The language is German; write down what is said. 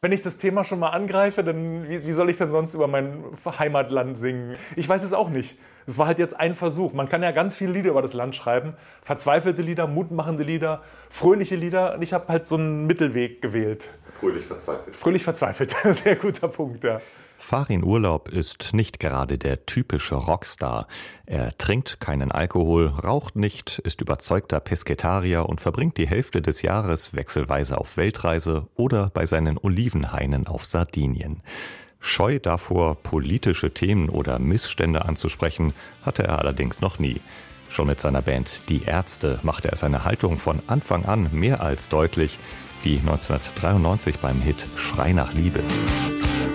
Wenn ich das Thema schon mal angreife, dann wie soll ich denn sonst über mein Heimatland singen? Ich weiß es auch nicht. Es war halt jetzt ein Versuch. Man kann ja ganz viele Lieder über das Land schreiben. Verzweifelte Lieder, mutmachende Lieder, fröhliche Lieder. Und ich habe halt so einen Mittelweg gewählt. Fröhlich verzweifelt. Fröhlich verzweifelt. Sehr guter Punkt, ja. Farin Urlaub ist nicht gerade der typische Rockstar. Er trinkt keinen Alkohol, raucht nicht, ist überzeugter Pesketarier und verbringt die Hälfte des Jahres wechselweise auf Weltreise oder bei seinen Olivenhainen auf Sardinien. Scheu davor, politische Themen oder Missstände anzusprechen, hatte er allerdings noch nie. Schon mit seiner Band Die Ärzte machte er seine Haltung von Anfang an mehr als deutlich, wie 1993 beim Hit Schrei nach Liebe.